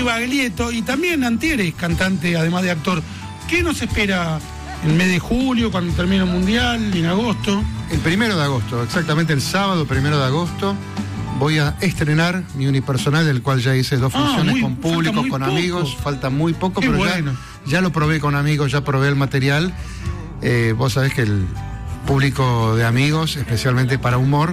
Baglietto, y también Antieri, cantante, además de actor. ¿Qué nos espera en el mes de julio, cuando termine el Mundial, en agosto? El 1 de agosto, exactamente el sábado 1 de agosto, voy a estrenar mi unipersonal, del cual ya hice 2 funciones con público, con amigos. Falta muy poco, pero bueno. ya lo probé con amigos, ya probé el material. Vos sabés que el público de amigos, especialmente para humor,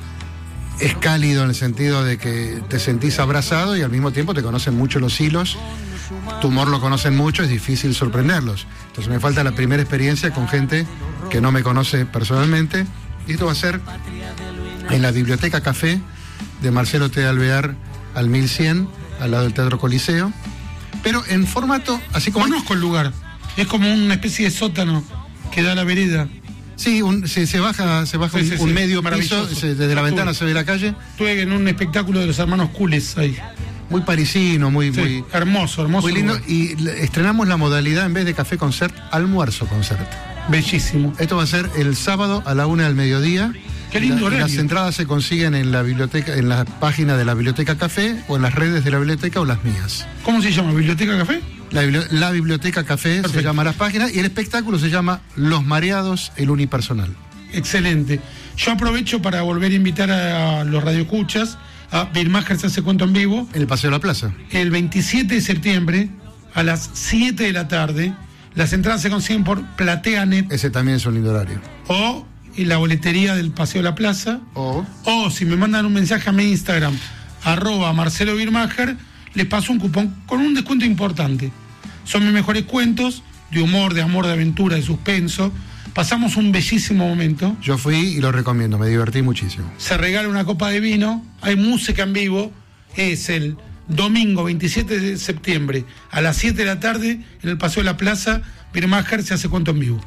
es cálido en el sentido de que te sentís abrazado y al mismo tiempo te conocen mucho los hilos. Tu humor lo conocen mucho, es difícil sorprenderlos. Entonces me falta la primera experiencia con gente que no me conoce personalmente. Y esto va a ser en la Biblioteca Café de Marcelo T. Alvear al 1100, al lado del Teatro Coliseo. Pero en formato, así como... Conozco el lugar. Es como una especie de sótano que da a la vereda. Sí, se baja un medio piso, desde la ventana se ve la calle. Estuve en un espectáculo de los hermanos Cules ahí. Muy parisino, muy hermoso. Muy lindo. Lugar. Y estrenamos la modalidad, en vez de café concert, almuerzo concert. Bellísimo. Esto va a ser el sábado a la 1:00 p.m. Qué lindo horario. Las entradas se consiguen en la biblioteca, en la página de la Biblioteca Café, o en las redes de la biblioteca, o las mías. ¿Cómo se llama? ¿Biblioteca Café? La Biblioteca Café. Perfecto. Se llama las páginas, y el espectáculo se llama Los Mareados, el unipersonal. Excelente. Yo aprovecho para volver a invitar a los radioescuchas a Birmacher se hace cuento en vivo. En el Paseo de la Plaza. El 27 de septiembre a las 7 de la tarde. Las entradas se consiguen por PlateaNet. Ese también es un lindo horario. O en la boletería del Paseo de la Plaza. O si me mandan un mensaje a mi Instagram, @Marcelo Birmacher, les paso un cupón con un descuento importante. Son mis mejores cuentos de humor, de amor, de aventura, de suspenso. Pasamos un bellísimo momento. Yo fui y lo recomiendo, me divertí muchísimo. Se regala una copa de vino, hay música en vivo. Es el domingo 27 de septiembre a las 7 de la tarde en el Paseo de la Plaza. Birmacher se hace cuento en vivo.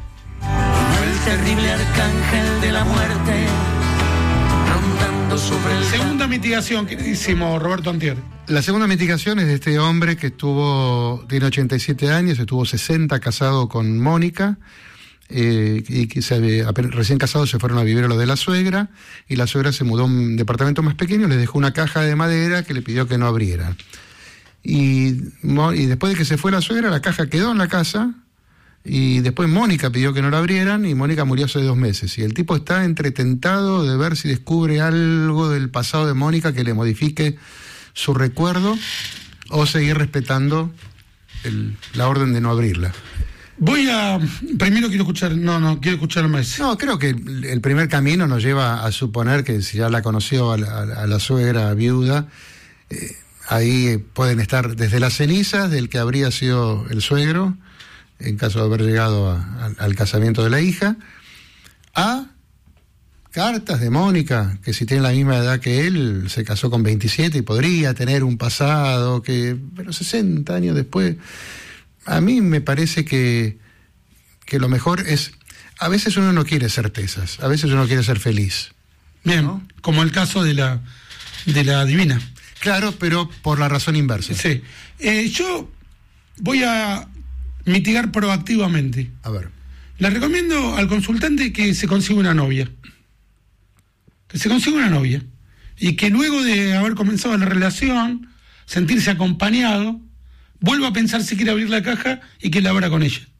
El terrible arcángel de la muerte rondando sobre el... Segunda mitigación, queridísimo Roberto Antieri. La segunda mitigación es de este hombre que tiene 87 años, estuvo 60 casado con Mónica. Y que recién casados se fueron a vivir a lo de la suegra, y la suegra se mudó a un departamento más pequeño, les dejó una caja de madera que le pidió que no abriera, y después de que se fue la suegra, la caja quedó en la casa, y después Mónica pidió que no la abrieran, y Mónica murió hace 2 meses, y el tipo está entretentado de ver si descubre algo del pasado de Mónica que le modifique su recuerdo, o seguir respetando la orden de no abrirla. Primero quiero escuchar, quiero escuchar más. No, creo que el primer camino nos lleva a suponer que si ya la conoció a la suegra viuda, ahí pueden estar desde las cenizas del que habría sido el suegro, en caso de haber llegado al casamiento de la hija, a cartas de Mónica, que si tiene la misma edad que él, se casó con 27 y podría tener un pasado, pero 60 años después... A mí me parece que lo mejor es... A veces uno no quiere certezas, a veces uno quiere ser feliz. Bien, ¿no? Como el caso de la divina. Claro, pero por la razón inversa. Sí. Yo voy a mitigar proactivamente. A ver. Le recomiendo al consultante que se consiga una novia. Que se consiga una novia. Y que luego de haber comenzado la relación, sentirse acompañado, vuelva a pensar si quiere abrir la caja y que la abra con ella.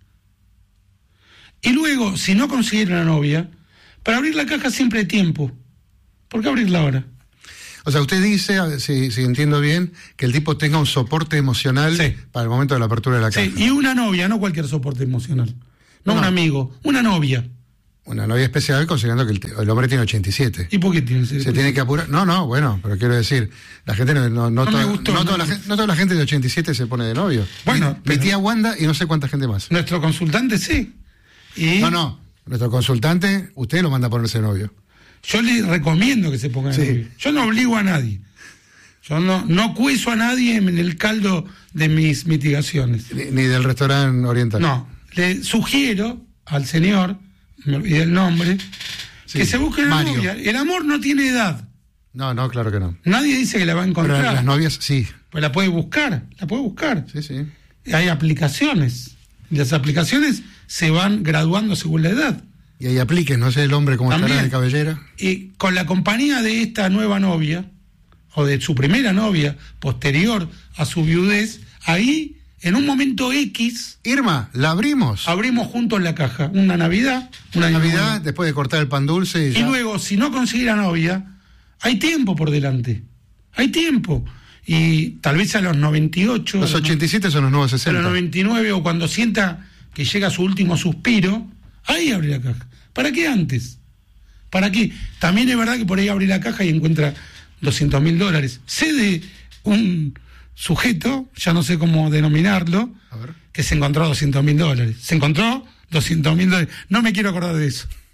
Y luego, si no consigue una novia, para abrir la caja siempre hay tiempo. ¿Por qué abrirla ahora? O sea, usted dice, si entiendo bien, que el tipo tenga un soporte emocional, sí, para el momento de la apertura de la caja. Sí, y una novia, no cualquier soporte emocional. No un amigo, una novia. Una novia especial, considerando que el hombre tiene 87. ¿Y por qué tiene? Se tiene que apurar. No, bueno, pero quiero decir, la gente no toda la gente de 87 se pone de novio. Bueno, mi tía Wanda y no sé cuánta gente más. Nuestro consultante sí. No, nuestro consultante, usted lo manda a ponerse de novio. Yo le recomiendo que se ponga de novio. Yo no obligo a nadie. Yo no cuezo a nadie en el caldo de mis mitigaciones. Ni del restaurante oriental. No, le sugiero al señor, me olvidé el nombre, sí, que se busque una novia. El amor no tiene edad. No, claro que no. Nadie dice que la va a encontrar. Pero las novias, sí. Pues la puede buscar. Sí. Hay aplicaciones. Las aplicaciones se van graduando según la edad. Y ahí apliques, no sé el hombre cómo estará de cabellera. Y con la compañía de esta nueva novia, o de su primera novia, posterior a su viudez, ahí, en un momento X... Irma, ¿la abrimos? Abrimos juntos la caja, una Navidad. Una Navidad, después de cortar el pan dulce. Y luego, si no consigue la novia, hay tiempo por delante. Hay tiempo. Y tal vez a los 98... Los 87 son los nuevos 60. A los 99, o cuando sienta que llega su último suspiro, ahí abre la caja. ¿Para qué antes? ¿Para qué? También es verdad que por ahí abre la caja y encuentra $200.000. Sé de un sujeto, ya no sé cómo denominarlo, que se encontró $200.000. Se encontró $200.000. No me quiero acordar de eso.